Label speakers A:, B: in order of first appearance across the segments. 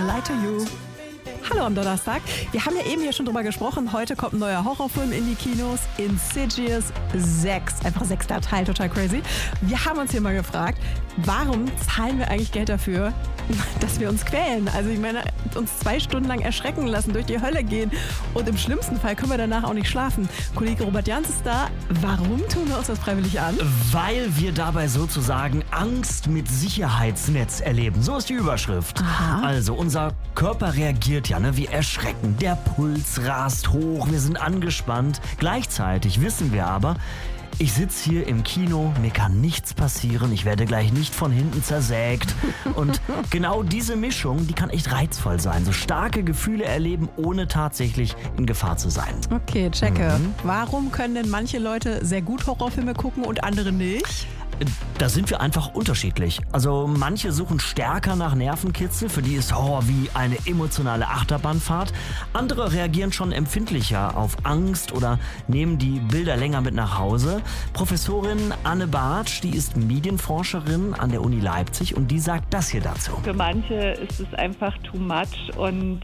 A: Lie to You. Hallo am Donnerstag. Wir haben ja eben hier schon drüber gesprochen. Heute kommt ein neuer Horrorfilm in die Kinos. Insidious 6. Einfach 6. Teil, total crazy. Wir haben uns hier mal gefragt, warum zahlen wir eigentlich Geld dafür, dass wir uns quälen? Also ich meine, uns 2 Stunden lang erschrecken lassen, durch die Hölle gehen und im schlimmsten Fall können wir danach auch nicht schlafen. Kollege Robert Jans ist da. Warum tun wir uns das freiwillig an?
B: Weil wir dabei sozusagen Angst mit Sicherheitsnetz erleben. So ist die Überschrift.
A: Aha.
B: Also unser Körper reagiert ja, wir erschrecken. Der Puls rast hoch, wir sind angespannt. Gleichzeitig wissen wir aber, ich sitze hier im Kino, mir kann nichts passieren, ich werde gleich nicht von hinten zersägt. Und genau diese Mischung, die kann echt reizvoll sein. So starke Gefühle erleben, ohne tatsächlich in Gefahr zu sein.
A: Okay, checke. Warum können denn manche Leute sehr gut Horrorfilme gucken und andere nicht?
B: Da sind wir einfach unterschiedlich. Also manche suchen stärker nach Nervenkitzel, für die ist Horror wie eine emotionale Achterbahnfahrt. Andere reagieren schon empfindlicher auf Angst oder nehmen die Bilder länger mit nach Hause. Professorin Anne Bartsch, die ist Medienforscherin an der Uni Leipzig und die sagt das hier dazu.
C: Für manche ist es einfach too much und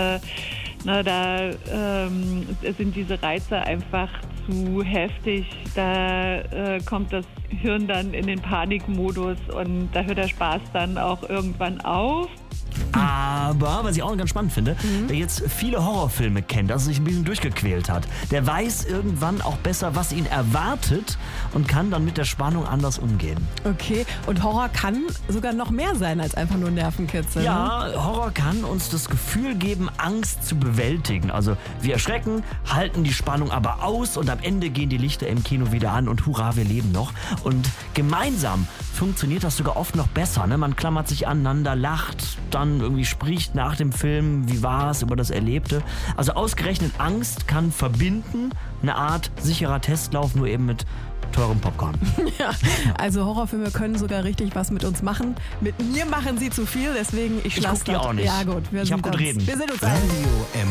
C: da sind diese Reize einfach zu heftig. Da kommt das Hirn dann in den Panikmodus und da hört der Spaß dann auch irgendwann auf.
B: Aber, was ich auch ganz spannend finde, wer jetzt viele Horrorfilme kennt, also sich ein bisschen durchgequält hat, der weiß irgendwann auch besser, was ihn erwartet und kann dann mit der Spannung anders umgehen.
A: Okay, und Horror kann sogar noch mehr sein als einfach nur Nervenkitzel.
B: Ja, Horror kann uns das Gefühl geben, Angst zu bewältigen. Also wir erschrecken, halten die Spannung aber aus und am Ende gehen die Lichter im Kino wieder an und hurra, wir leben noch. Und gemeinsam funktioniert das sogar oft noch besser. Ne? Man klammert sich aneinander, lacht, dann irgendwie spricht nach dem Film, wie war es, über das Erlebte. Also ausgerechnet Angst kann verbinden, eine Art sicherer Testlauf, nur eben mit teurem Popcorn.
A: Ja, also Horrorfilme können sogar richtig was mit uns machen. Mit mir machen sie zu viel, deswegen ich
B: guck die auch nicht.
A: Ja gut,
B: Ich hab gut reden.
A: Wir sind uns einig.